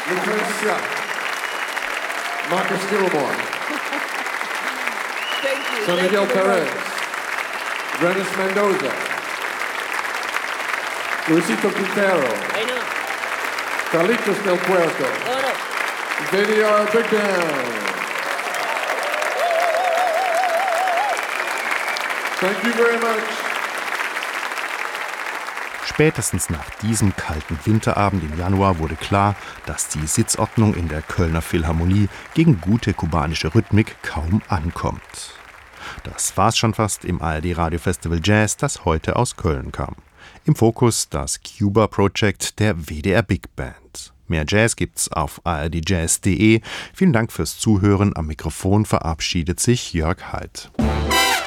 Lucretia, Marcus Gilmore, San Miguel Perez, Renis Mendoza, Luisito Quintero, Carlitos Del Puerto, VDR Big Band. Thank you very much. Spätestens nach diesem kalten Winterabend im Januar wurde klar, dass die Sitzordnung in der Kölner Philharmonie gegen gute kubanische Rhythmik kaum ankommt. Das war's schon fast im ARD Radio Festival Jazz, das heute aus Köln kam. Im Fokus das Cuba Project der WDR Big Band. Mehr Jazz gibt's auf ardjazz.de. Vielen Dank fürs Zuhören. Am Mikrofon verabschiedet sich Jörg Haidt.